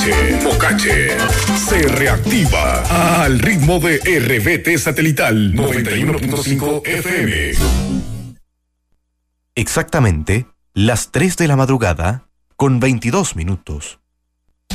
Mocache se reactiva al ritmo de RBT Satelital 91.5 FM. Exactamente las 3 de la madrugada con 22 minutos.